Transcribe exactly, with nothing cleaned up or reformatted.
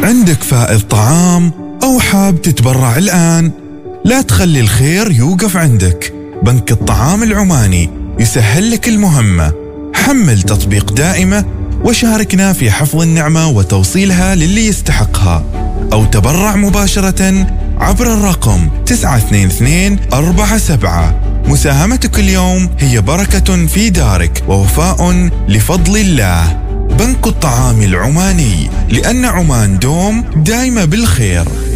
عندك فائض طعام أو حاب تتبرع الآن؟ لا تخلي الخير يوقف عندك. بنك الطعام العماني يسهل لك المهمة. حمل تطبيق دائمة وشاركنا في حفظ النعمة وتوصيلها للي يستحقها، أو تبرع مباشرة عبر الرقم تسعة اثنين اثنين أربعة سبعة. مساهمتك اليوم هي بركة في دارك ووفاء لفضل الله. بنك الطعام العماني، لأن عمان دوم دايمة بالخير.